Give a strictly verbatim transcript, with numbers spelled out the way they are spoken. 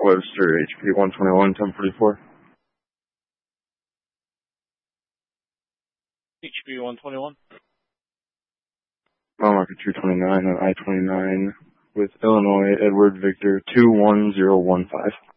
Webster, H P one twenty-one, ten forty-four. H P one twenty-one. Mile marker two twenty-nine on I twenty-nine with Illinois, Edward Victor two one zero one five.